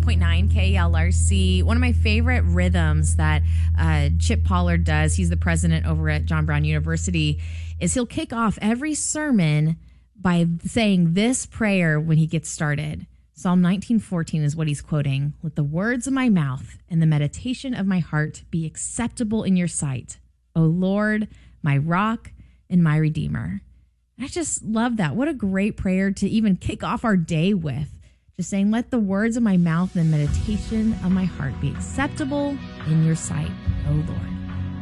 98.9 KLRC. One of my favorite rhythms that Chip Pollard does, he's the president over at John Brown University, is he'll kick off every sermon by saying this prayer when he gets started. Psalm 19:14 is what he's quoting. Let the words of my mouth and the meditation of my heart be acceptable in your sight, O Lord, my rock and my redeemer. I just love that. What a great prayer to even kick off our day with. Just saying, let the words of my mouth and the meditation of my heart be acceptable in your sight, O Lord.